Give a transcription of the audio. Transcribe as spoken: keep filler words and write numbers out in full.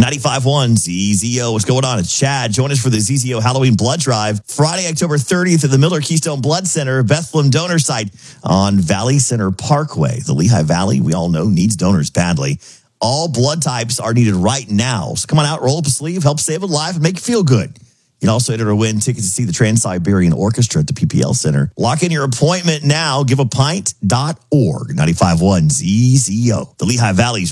ninety-five point one Z Z O. What's going on? It's Chad. Join us for the Z Z O Halloween Blood Drive, Friday, October thirtieth at the Miller Keystone Blood Center, Bethlehem Donor Site on Valley Center Parkway. The Lehigh Valley, we all know, needs donors badly. All blood types are needed right now. So come on out, roll up a sleeve, help save a life, and make you feel good. You can also enter to win tickets to see the Trans-Siberian Orchestra at the P P L Center. Lock in your appointment now. Give a pint dot org. ninety-five point one Z Z O. The Lehigh Valley's